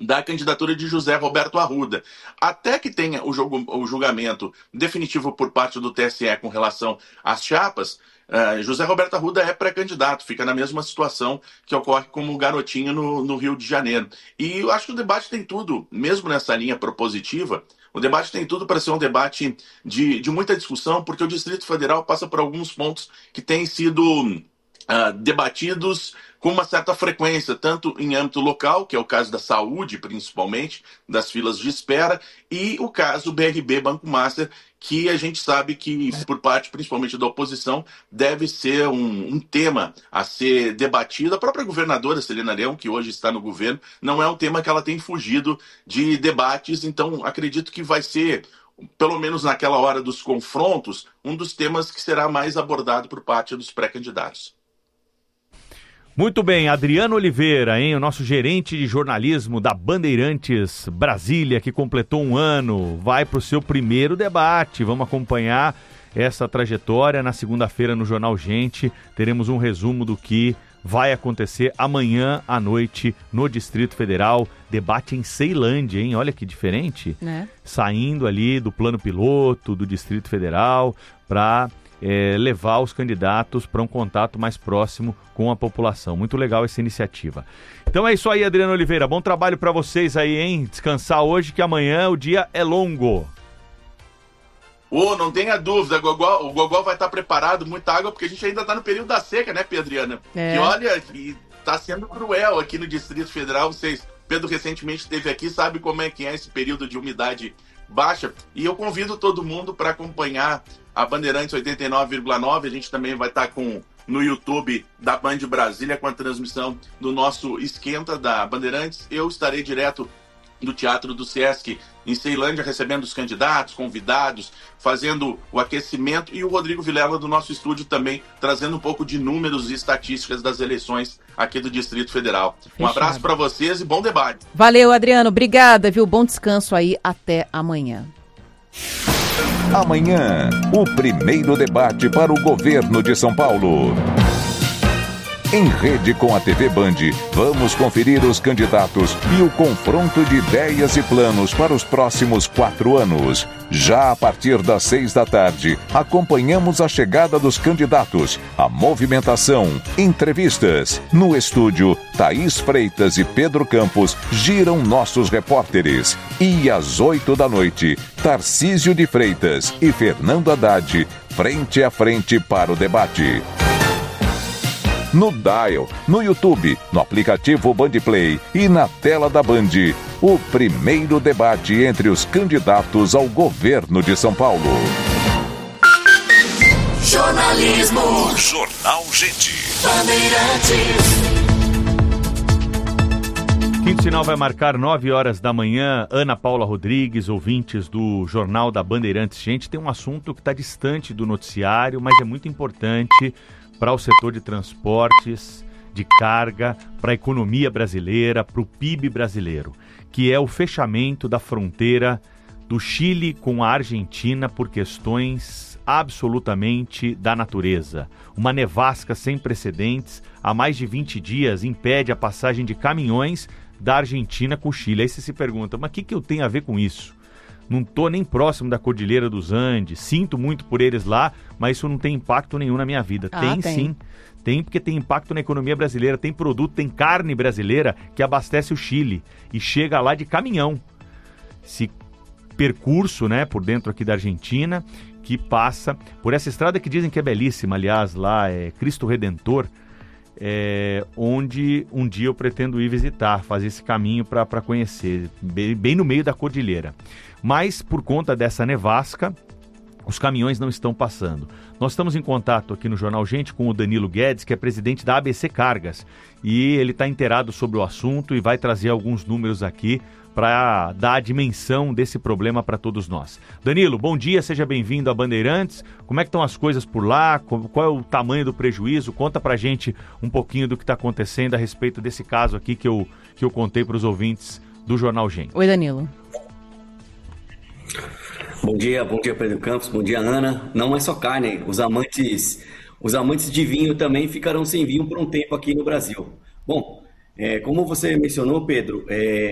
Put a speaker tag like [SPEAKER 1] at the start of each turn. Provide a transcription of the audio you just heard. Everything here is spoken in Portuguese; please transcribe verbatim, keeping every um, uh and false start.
[SPEAKER 1] da candidatura de José Roberto Arruda. Até que tenha o, jogo, o julgamento definitivo por parte do T S E com relação às chapas, uh, José Roberto Arruda é pré-candidato, fica na mesma situação que ocorre como garotinho no, no Rio de Janeiro. E eu acho que o debate tem tudo, mesmo nessa linha propositiva, o debate tem tudo para ser um debate de, de muita discussão, porque o Distrito Federal passa por alguns pontos que têm sido uh, debatidos com uma certa frequência, tanto em âmbito local, que é o caso da saúde, principalmente, das filas de espera, e o caso B R B Banco Master, que a gente sabe que, por parte principalmente da oposição, deve ser um, um tema a ser debatido. A própria governadora Celina Leão, que hoje está no governo, não é um tema que ela tem fugido de debates, então acredito que vai ser, pelo menos naquela hora dos confrontos, um dos temas que será mais abordado por parte dos pré-candidatos.
[SPEAKER 2] Muito bem, Adriano Oliveira, hein, o nosso gerente de jornalismo da Bandeirantes Brasília, que completou um ano, vai para o seu primeiro debate. Vamos acompanhar essa trajetória na segunda-feira no Jornal Gente. Teremos um resumo do que vai acontecer amanhã à noite no Distrito Federal. Debate em Ceilândia, hein? Olha que diferente. Né? Saindo ali do plano piloto do Distrito Federal para... É, levar os candidatos para um contato mais próximo com a população. Muito legal essa iniciativa. Então é isso aí, Adriano Oliveira. Bom trabalho para vocês aí, hein? Descansar hoje, que amanhã o dia é longo.
[SPEAKER 1] Oh, não tenha dúvida, o Gogó, o Gogó vai estar preparado, muita água, porque a gente ainda está no período da seca, né, Pedriana? É. E olha, está sendo cruel aqui no Distrito Federal. Vocês, Pedro recentemente esteve aqui, sabe como é que é esse período de umidade baixa. E eu convido todo mundo para acompanhar a Bandeirantes oitenta e nove vírgula nove. A gente também vai estar com, no YouTube da Band Brasília, com a transmissão do nosso Esquenta da Bandeirantes. Eu estarei direto do Teatro do Sesc em Ceilândia, recebendo os candidatos, convidados, fazendo o aquecimento, e o Rodrigo Vilela do nosso estúdio também, trazendo um pouco de números e estatísticas das eleições aqui do Distrito Federal. Fechado. Um abraço para vocês e bom debate.
[SPEAKER 3] Valeu, Adriano. Obrigada, viu? Bom descanso aí. Até amanhã.
[SPEAKER 4] Amanhã, o primeiro debate para o governo de São Paulo. Em rede com a T V Band, vamos conferir os candidatos e o confronto de ideias e planos para os próximos quatro anos. Já a partir das seis da tarde, acompanhamos a chegada dos candidatos, a movimentação, entrevistas. No estúdio, Thaís Freitas e Pedro Campos giram nossos repórteres. E às oito da noite, Tarcísio de Freitas e Fernando Haddad, frente a frente para o debate. No Dial, no YouTube, no aplicativo Bandplay e na tela da Band, o primeiro debate entre os candidatos ao governo de São Paulo.
[SPEAKER 5] Jornalismo.
[SPEAKER 4] Jornal Gente.
[SPEAKER 5] Bandeirantes.
[SPEAKER 2] Quinto sinal vai marcar nove horas da manhã. Ana Paula Rodrigues, ouvintes do Jornal da Bandeirantes. Gente, tem um assunto que está distante do noticiário, mas é muito importante para o setor de transportes, de carga, para a economia brasileira, para o P I B brasileiro, que é o fechamento da fronteira do Chile com a Argentina por questões absolutamente da natureza. Uma nevasca sem precedentes, há mais de vinte dias, impede a passagem de caminhões da Argentina com o Chile. Aí você se pergunta, mas o que, que eu tenho a ver com isso? Não estou nem próximo da Cordilheira dos Andes, sinto muito por eles lá, mas isso não tem impacto nenhum na minha vida. Ah, tem, tem sim, tem, porque tem impacto na economia brasileira, tem produto, tem carne brasileira que abastece o Chile e chega lá de caminhão. Esse percurso, né, por dentro aqui da Argentina, que passa por essa estrada que dizem que é belíssima, aliás, lá é Cristo Redentor, é, onde um dia eu pretendo ir visitar, fazer esse caminho para conhecer, bem, bem no meio da cordilheira. Mas, por conta dessa nevasca, os caminhões não estão passando. Nós estamos em contato aqui no Jornal Gente com o Danilo Guedes, que é presidente da A B C Cargas, e ele está inteirado sobre o assunto e vai trazer alguns números aqui para dar a dimensão desse problema para todos nós. Danilo, bom dia, seja bem-vindo a Bandeirantes. Como é que estão as coisas por lá? Qual é o tamanho do prejuízo? Conta para a gente um pouquinho do que está acontecendo a respeito desse caso aqui que eu, que eu contei para os ouvintes do Jornal Gente.
[SPEAKER 3] Oi, Danilo.
[SPEAKER 6] Bom dia, bom dia Pedro Campos, bom dia Ana. Não é só carne, os amantes, os amantes de vinho também ficarão sem vinho por um tempo aqui no Brasil. Bom, é, como você mencionou, Pedro, é,